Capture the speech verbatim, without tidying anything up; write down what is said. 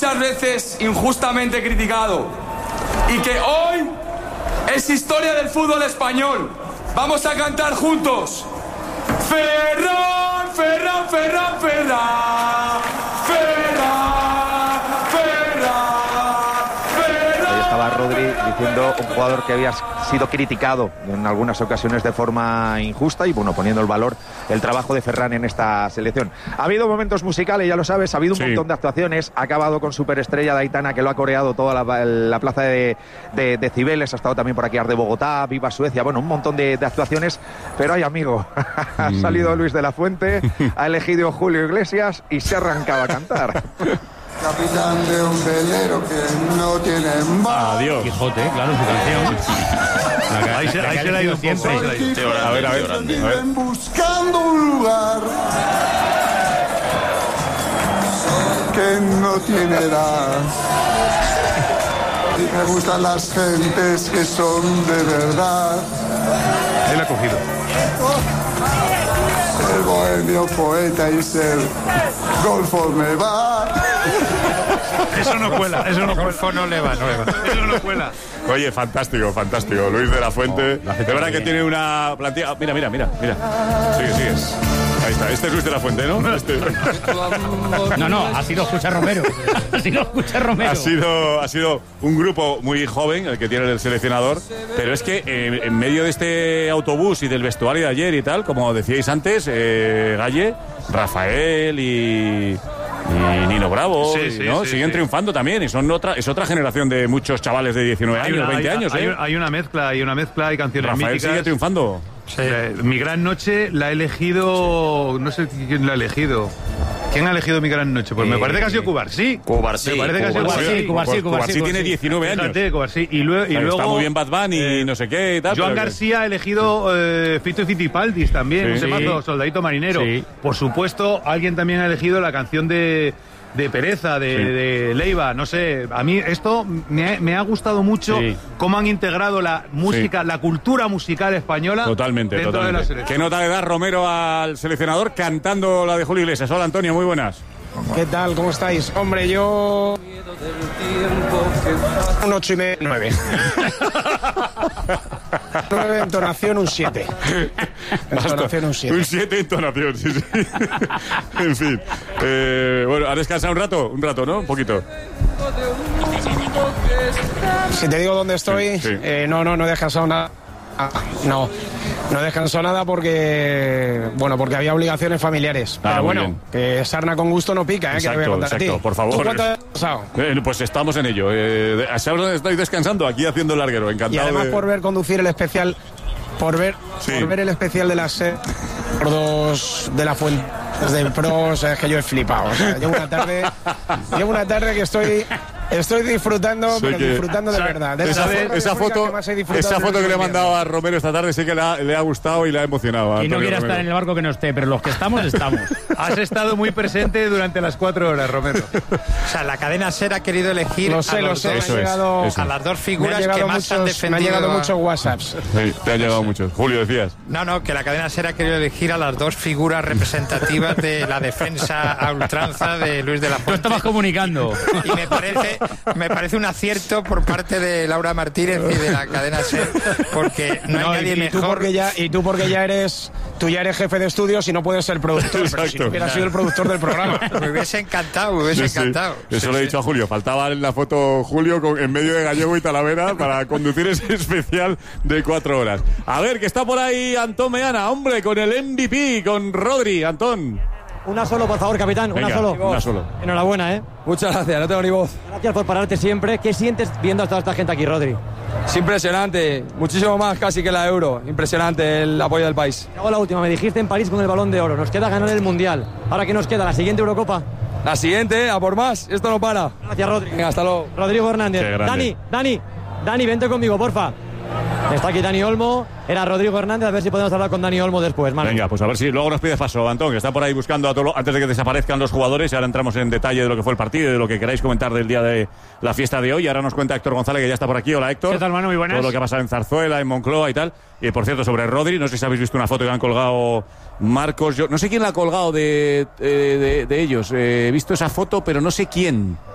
muchas veces injustamente criticado y que hoy es historia del fútbol español. Vamos a cantar juntos. Ferran, Ferran, Ferran, Ferran, Ferran, Ferran, Ferran. Ahí estaba Rodri diciendo un jugador que había sido criticado en algunas ocasiones de forma injusta y bueno, poniendo el valor el trabajo de Ferran en esta selección. Ha habido momentos musicales, ya lo sabes, ha habido un sí. montón de actuaciones, ha acabado con Superestrella de Aitana, que lo ha coreado toda la, la plaza de, de, de Cibeles, ha estado también por aquí Ar de Bogotá, Viva Suecia, bueno, un montón de, de actuaciones, pero hay amigo, ha salido Luis de la Fuente, ha elegido Julio Iglesias y se ha arrancado a cantar. Capitán de un velero que no tiene más. Adiós. Quijote, claro, su canción. Ahí se, ahí se la ha ido siempre. A ver, a ver. Viven buscando un lugar que no tiene edad. Y me gustan las gentes que son de verdad. Él ha cogido. El bohemio poeta y ser golfo me va. Eso no cuela, eso no cuela. Golfo no le va, no le va. Eso no cuela. Oye, fantástico, fantástico. Luis de la Fuente. Oh, de verdad que tiene una plantilla. Mira, mira, mira, mira. Sigue, sigues. Ahí está. Este es Luis de la Fuente, ¿no? Este. No, no, ha sido Escucha Romero. Ha sido Escucha Romero. Ha sido, ha sido un grupo muy joven el que tiene el seleccionador. Pero es que eh, en medio de este autobús y del vestuario de ayer y tal, como decíais antes, eh, Galle, Rafael y. y Nino Bravo, sí, sí, ¿no? Sí, siguen sí. triunfando también y son otra es otra generación de muchos chavales de diecinueve años, una, veinte hay, años, hay, ¿eh? hay una mezcla, hay una mezcla, hay canciones Rafael míticas. sigue triunfando. Sí. Eh, mi gran noche la ha elegido, no sé quién la ha elegido. ¿Quién ha elegido Mi gran noche? Pues eh, me parece que ha sido Cubarsí. Cubarsí. Me parece que ha sido Cubarsí. Cubarsí, Cubarsí tiene diecinueve años. Fíjate, Cubarsí. Y luego, y luego está muy bien Bad Bunny eh, y no sé qué y tal. Joan pero García ha elegido eh, Fito y Fitipaldis también, Sí. un temazo, Sí. Soldadito Marinero. Sí. Por supuesto, alguien también ha elegido la canción de de Pereza, de, Sí. de Leiva, no sé, a mí esto me ha, me ha gustado mucho Sí. cómo han integrado la música, Sí. la cultura musical española Totalmente, dentro totalmente. de la selección. ¿Qué nota le da Romero al seleccionador cantando la de Julio Iglesias? Hola Antonio, muy buenas. ¿Qué tal? ¿Cómo estáis? Hombre, yo... Un ocho y medio, nueve. nueve, entonación, un siete. Entonación, un siete. Un siete, entonación, sí, sí. En fin. Eh, bueno, ¿has descansado un rato? Un rato, ¿no? Un poquito. Si te digo dónde estoy, Sí, sí. Eh, no, no, no he descansado nada. Ah, no, no he descansado nada porque, bueno, porque había obligaciones familiares. Ah, Pero muy bueno, bien. que sarna con gusto no pica, ¿eh? Exacto, que te voy a contar exacto, a ti. por favor. ¿Tú cuánto has descansado? Eh, pues estamos en ello. Eh, ¿A saber dónde estoy descansando? Aquí haciendo el larguero. Encantado Y además de... por ver conducir el especial, por ver, Sí. por ver el especial de las eh, por dos de la fuente del Pro, o sea, es que yo he flipado. O sea, llevo una tarde, llevo una tarde que estoy, estoy disfrutando, Soy pero que- disfrutando de o sea, verdad. De Esa, las formas esa radiofónicas foto, que más he disfrutado esa en foto el que le he invierno. mandado a Romero esta tarde sé que le ha, le ha gustado y le ha emocionado. a Quien no Antonio quiera Romero. estar en el barco que no esté, pero los que estamos, estamos. Has estado muy presente durante las cuatro horas, Romero. O sea, la cadena SER ha querido elegir Lo a, sé, lo los sé, dos- me Eso han es, llegado, eso a las dos me han figuras llegado que más han muchos, me han defendido. llegado a- muchos WhatsApps. Sí, te han llegado muchos. Julio, decías. No, no, que la cadena SER ha querido elegir a las dos figuras representativas de la defensa a ultranza de Luis de la Tú Fuente. estabas comunicando. Y me parece, me parece un acierto por parte de Laura Martínez y de la cadena SER, porque no hay No, nadie y, y tú mejor. porque ya y tú porque ya eres tú ya eres jefe de estudios y no puedes ser productor, pero si Exacto. no hubieras sido el productor del programa. Me hubiese encantado, me hubiese Sí, sí. encantado. Eso Sí, lo he sí. dicho a Julio. Faltaba en la foto Julio con- en medio de Gallego y Talavera para conducir ese especial de cuatro horas. A ver, que está por ahí Antón Meana, hombre, con el M V P, con Rodri. Antón. Una solo, por favor, capitán, Venga, una solo. una solo. Enhorabuena, ¿eh? Muchas gracias, no tengo ni voz. Gracias por pararte siempre. ¿Qué sientes viendo a toda esta gente aquí, Rodri? Es impresionante, muchísimo más casi que la Euro. Impresionante el apoyo del país. Hago la última, me dijiste en París con el Balón de Oro. Nos queda ganar el Mundial. ¿Ahora qué nos queda? ¿La siguiente Eurocopa? La siguiente, a por más, esto no para. Gracias, Rodri. Venga, hasta luego. Rodrigo Hernández. Qué grande. Dani, Dani, Dani, vente conmigo, porfa. Está aquí Dani Olmo, era Rodrigo Hernández, a ver si podemos hablar con Dani Olmo después. Manu. Venga, pues a ver si luego nos pides paso, Antón, que está por ahí buscando a todo, antes de que desaparezcan los jugadores. Y ahora entramos en detalle de lo que fue el partido y de lo que queráis comentar del día de la fiesta de hoy. Ahora nos cuenta Héctor González, que ya está por aquí. Hola, Héctor. ¿Qué tal, Manu? Muy buenas. Todo lo que ha pasado en Zarzuela, en Moncloa y tal. Y por cierto, sobre Rodri, no sé si habéis visto una foto que han colgado Marcos. Yo no sé quién la ha colgado de, eh, de, de ellos. Eh, he visto esa foto, pero no sé quién.